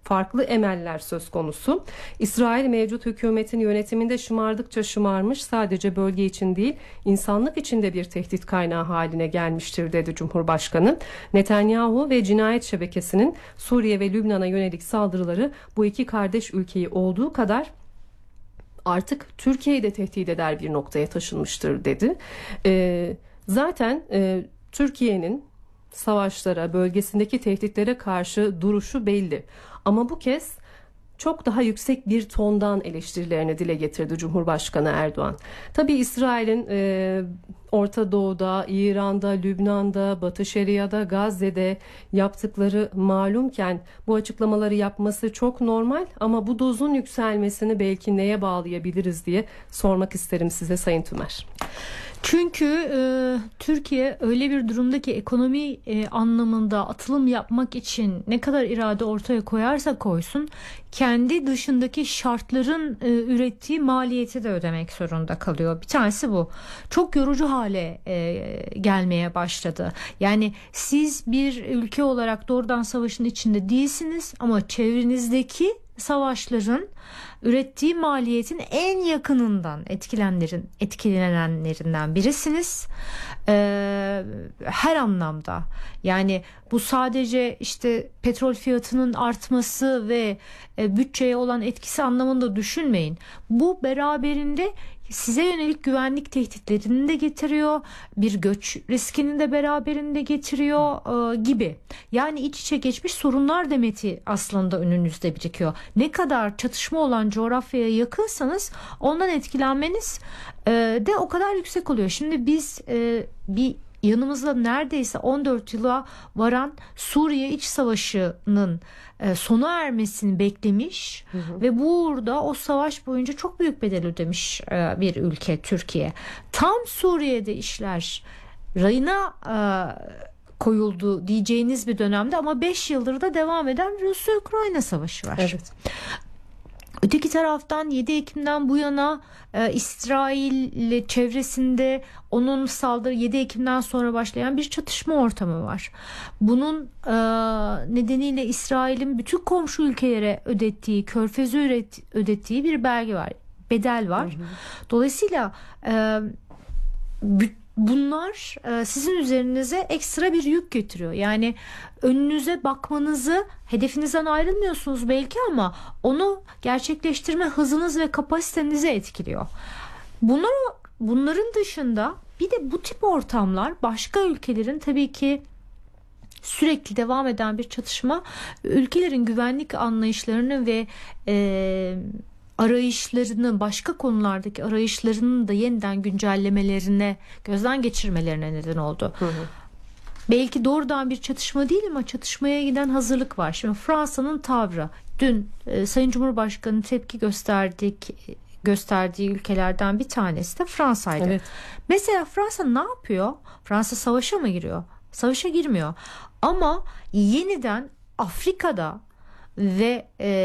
farklı emeller söz konusu. İsrail mevcut hükümetin yönetiminde şımardıkça şımarmış, sadece bölge için değil insanlık için de bir tehdit kaynağı haline gelmiştir dedi Cumhurbaşkanı. Netanyahu ve cinayet şebekesinin Suriye ve Lübnan'a yönelik saldırıları bu iki kardeş ülkeyi olduğu kadar artık Türkiye'yi de tehdit eder bir noktaya taşınmıştır dedi. Zaten Türkiye'nin savaşlara, bölgesindeki tehditlere karşı duruşu belli. Ama bu kez çok daha yüksek bir tondan eleştirilerini dile getirdi Cumhurbaşkanı Erdoğan. Tabii İsrail'in Orta Doğu'da, İran'da, Lübnan'da, Batı Şeria'da, Gazze'de yaptıkları malumken bu açıklamaları yapması çok normal, ama bu dozun yükselmesini belki neye bağlayabiliriz diye sormak isterim size Sayın Tümer. Çünkü Türkiye öyle bir durumda ki ekonomi anlamında atılım yapmak için ne kadar irade ortaya koyarsa koysun, kendi dışındaki şartların ürettiği maliyeti de ödemek zorunda kalıyor. Bir tanesi bu. Çok yorucu hale gelmeye başladı. Yani siz bir ülke olarak doğrudan savaşın içinde değilsiniz ama çevrenizdeki savaşların ürettiği maliyetin en yakınından etkilenenlerinden birisiniz. Her anlamda. Yani bu sadece işte petrol fiyatının artması ve bütçeye olan etkisi anlamında düşünmeyin. Bu beraberinde size yönelik güvenlik tehditlerini de getiriyor, bir göç riskini de beraberinde getiriyor gibi. Yani iç içe geçmiş sorunlar demeti aslında önünüzde birikiyor. Ne kadar çatışma olan coğrafyaya yakınsanız ondan etkilenmeniz de o kadar yüksek oluyor. Şimdi biz bir yanımızda neredeyse 14 yıla varan Suriye iç savaşının sona ermesini beklemiş ve burada o savaş boyunca çok büyük bedel ödemiş bir ülke Türkiye. Tam Suriye'de işler rayına koyuldu diyeceğiniz bir dönemde ama 5 yıldır da devam eden Rusya-Ukrayna savaşı var. Evet. Öteki taraftan 7 Ekim'den bu yana İsrail çevresinde onun saldırı 7 Ekim'den sonra başlayan bir çatışma ortamı var. Bunun nedeniyle İsrail'in bütün komşu ülkelere ödettiği, Körfez'e ödettiği bir bedel var. Dolayısıyla bunlar sizin üzerinize ekstra bir yük getiriyor. Yani önünüze bakmanızı, hedefinizden ayrılmıyorsunuz belki ama onu gerçekleştirme hızınız ve kapasitenizi etkiliyor. Bunların dışında bir de bu tip ortamlar başka ülkelerin tabii ki sürekli devam eden bir çatışma ülkelerin güvenlik anlayışlarını ve arayışlarını, başka konulardaki arayışlarını da yeniden güncellemelerine, gözden geçirmelerine neden oldu. Belki doğrudan bir çatışma değil ama çatışmaya giden hazırlık var. Şimdi Fransa'nın tavrı, dün Sayın Cumhurbaşkanı tepki gösterdiği ülkelerden bir tanesi de Fransa'ydı. Evet. Mesela Fransa ne yapıyor? Fransa savaşa mı giriyor? Savaşa girmiyor. Ama yeniden Afrika'da ve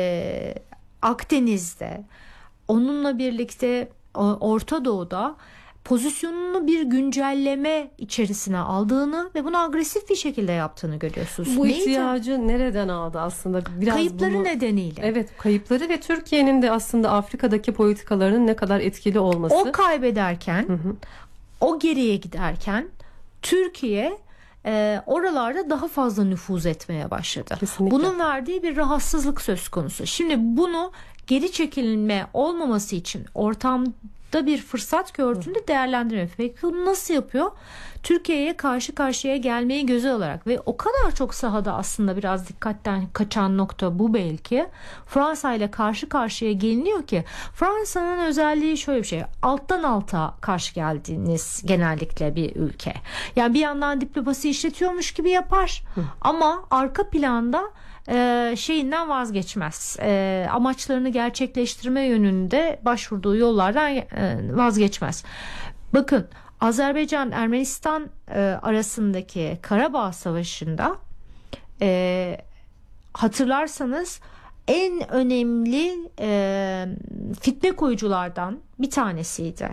Akdeniz'de, onunla birlikte Orta Doğu'da pozisyonunu bir güncelleme içerisine aldığını ve bunu agresif bir şekilde yaptığını görüyorsunuz. Bu ihtiyacı nereden aldı aslında? Biraz kayıpları nedeniyle. Evet, kayıpları ve Türkiye'nin de aslında Afrika'daki politikalarının ne kadar etkili olması. O kaybederken, o geriye giderken Türkiye oralarda daha fazla nüfuz etmeye başladı. Kesinlikle. Bunun verdiği bir rahatsızlık söz konusu. Şimdi bunu geri çekilme olmaması için ortamda bir fırsat gördüğünde değerlendirme. Peki bunu nasıl yapıyor? Türkiye'ye karşı karşıya gelmeyi göze alarak ve o kadar çok sahada aslında biraz dikkatten kaçan nokta bu belki. Fransa ile karşı karşıya geliniyor ki Fransa'nın özelliği şöyle bir şey. Alttan alta karşı geldiğiniz genellikle bir ülke. Yani bir yandan diplomasi işletiyormuş gibi yapar ama arka planda şeyinden vazgeçmez. Amaçlarını gerçekleştirme yönünde başvurduğu yollardan vazgeçmez. Bakın, Azerbaycan-Ermenistan arasındaki Karabağ Savaşı'nda hatırlarsanız en önemli fitne koyuculardan bir tanesiydi.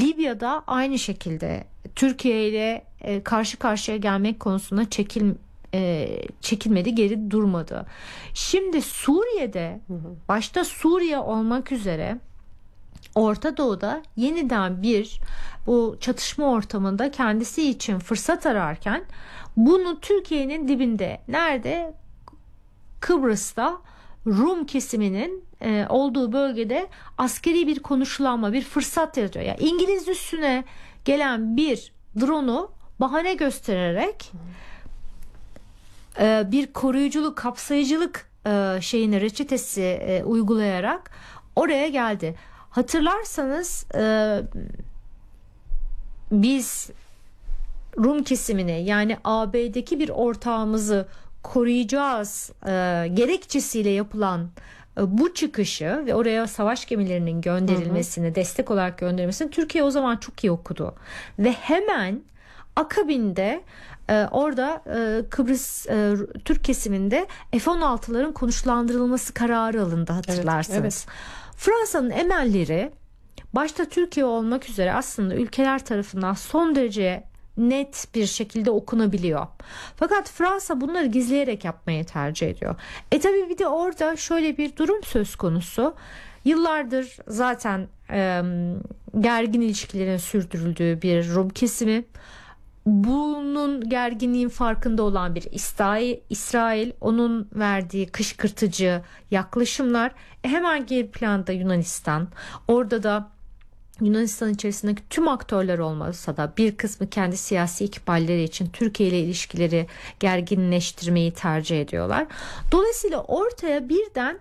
Libya'da aynı şekilde Türkiye ile karşı karşıya gelmek konusunda çekilmedi, geri durmadı. Şimdi Suriye'de, başta Suriye olmak üzere Orta Doğu'da yeniden bir bu çatışma ortamında kendisi için fırsat ararken bunu Türkiye'nin dibinde, nerede? Kıbrıs'ta Rum kesiminin olduğu bölgede askeri bir konuşlanma, bir fırsat yaratıyor. Yani İngiliz üssüne gelen bir drone'u bahane göstererek bir koruyuculuk, kapsayıcılık reçetesi uygulayarak oraya geldi. Hatırlarsanız biz Rum kesimini, yani AB'deki bir ortağımızı koruyacağız gerekçesiyle yapılan bu çıkışı ve oraya savaş gemilerinin gönderilmesini, destek olarak gönderilmesini Türkiye o zaman çok iyi okudu. Ve hemen akabinde orada Kıbrıs Türk kesiminde F-16'ların konuşlandırılması kararı alındı, hatırlarsınız. Evet, evet. Fransa'nın emelleri başta Türkiye olmak üzere aslında ülkeler tarafından son derece net bir şekilde okunabiliyor. Fakat Fransa bunları gizleyerek yapmayı tercih ediyor. Tabii bir de orada şöyle bir durum söz konusu. Yıllardır zaten gergin ilişkilerin sürdürüldüğü bir Rum kesimi. Bunun gerginliğin farkında olan bir İsrail, onun verdiği kışkırtıcı yaklaşımlar, hemen geri planda Yunanistan. Orada da Yunanistan içerisindeki tüm aktörler olmasa da bir kısmı kendi siyasi ikballeri için Türkiye ile ilişkileri gerginleştirmeyi tercih ediyorlar. Dolayısıyla ortaya birden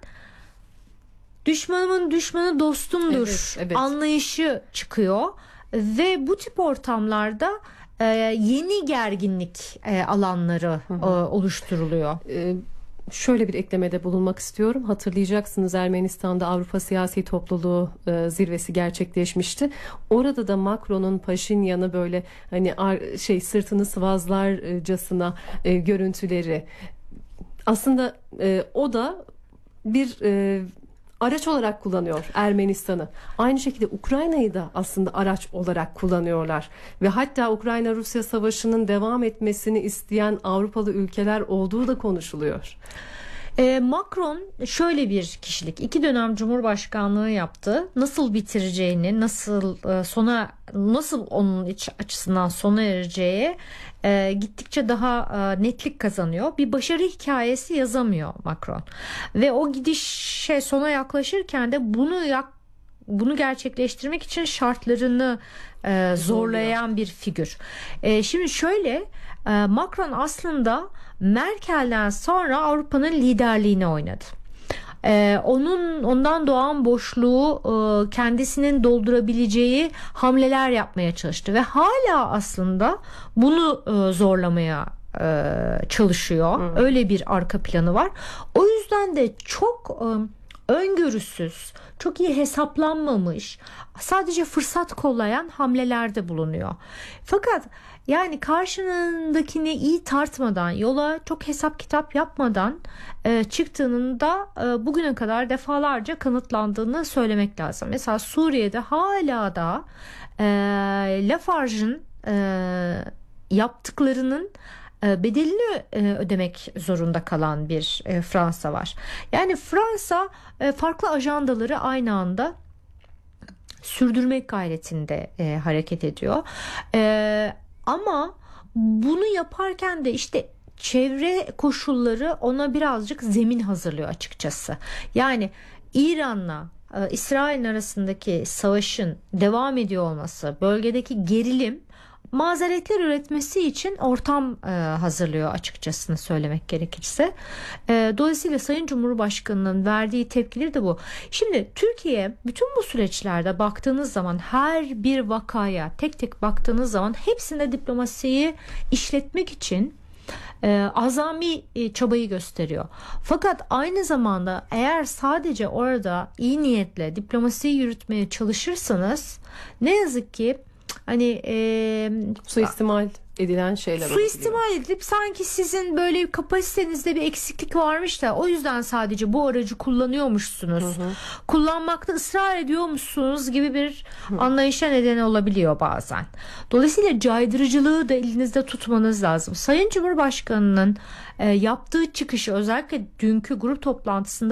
düşmanımın düşmanı dostumdur anlayışı çıkıyor ve bu tip ortamlarda yeni gerginlik alanları oluşturuluyor. Şöyle bir eklemede bulunmak istiyorum. Hatırlayacaksınız, Ermenistan'da Avrupa Siyasi Topluluğu zirvesi gerçekleşmişti. Orada da Macron'un Paşinyan'ı böyle hani sırtını sıvazlarcasına görüntüleri. Aslında o da bir araç olarak kullanıyor Ermenistan'ı. Aynı şekilde Ukrayna'yı da aslında araç olarak kullanıyorlar. Ve hatta Ukrayna-Rusya savaşının devam etmesini isteyen Avrupalı ülkeler olduğu da konuşuluyor. Macron şöyle bir kişilik. 2 dönem Cumhurbaşkanlığı yaptı. Nasıl bitireceğini, nasıl onun açısından sona ereceği gittikçe daha netlik kazanıyor. Bir başarı hikayesi yazamıyor Macron. Ve o gidişe sona yaklaşırken de bunu gerçekleştirmek için şartlarını zorlayan bir figür. Şimdi şöyle, Macron aslında Merkel'den sonra Avrupa'nın liderliğini oynadı. Ondan doğan boşluğu kendisinin doldurabileceği hamleler yapmaya çalıştı ve hala aslında bunu zorlamaya çalışıyor. Öyle bir arka planı var. O yüzden de çok öngörüsüz, çok iyi hesaplanmamış, sadece fırsat kollayan hamlelerde bulunuyor. Fakat yani karşındakini iyi tartmadan, yola çok hesap kitap yapmadan çıktığının da bugüne kadar defalarca kanıtlandığını söylemek lazım. Mesela Suriye'de hala da Lafarge'ın yaptıklarının bedelini ödemek zorunda kalan bir Fransa var. Yani Fransa farklı ajandaları aynı anda sürdürmek gayretinde hareket ediyor. Ama bunu yaparken de işte çevre koşulları ona birazcık zemin hazırlıyor açıkçası. Yani İran'la İsrail arasındaki savaşın devam ediyor olması, bölgedeki gerilim mazeretler üretmesi için ortam hazırlıyor açıkçası söylemek gerekirse. Dolayısıyla Sayın Cumhurbaşkanı'nın verdiği tepkileri de bu. Şimdi Türkiye bütün bu süreçlerde baktığınız zaman, her bir vakaya tek tek baktığınız zaman hepsinde diplomasiyi işletmek için azami çabayı gösteriyor. Fakat aynı zamanda eğer sadece orada iyi niyetle diplomasiyi yürütmeye çalışırsanız ne yazık ki hani suistimal edilen şeyler olabiliyor. Suistimal edilip sanki sizin böyle kapasitenizde bir eksiklik varmış da o yüzden sadece bu aracı kullanıyormuşsunuz. Kullanmakta ısrar ediyormuşsunuz gibi bir anlayışa neden olabiliyor bazen. Dolayısıyla caydırıcılığı da elinizde tutmanız lazım. Sayın Cumhurbaşkanı'nın yaptığı çıkışı, özellikle dünkü grup toplantısında